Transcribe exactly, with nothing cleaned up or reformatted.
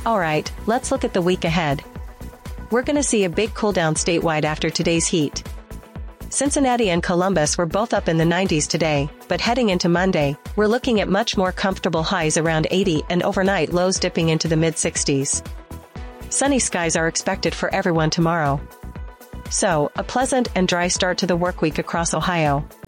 Alright, let's look at the week ahead. We're gonna see a big cooldown statewide after today's heat. Cincinnati and Columbus were both up in the nineties today, but heading into Monday, we're looking at much more comfortable highs around eighty and overnight lows dipping into the mid sixties. Sunny skies are expected for everyone tomorrow. So, a pleasant and dry start to the work week across Ohio.